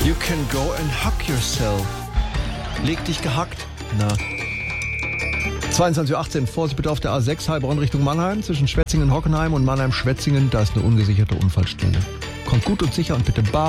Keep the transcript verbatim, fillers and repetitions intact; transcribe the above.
You can go and hug yourself. Leg dich gehackt. Na. zweiundzwanzig Uhr achtzehn, Vorsicht bitte auf der A sechs Heilbronn Richtung Mannheim, zwischen Schwetzingen-Hockenheim und Mannheim-Schwetzingen, da ist eine ungesicherte Unfallstelle. Kommt gut und sicher und bitte bar.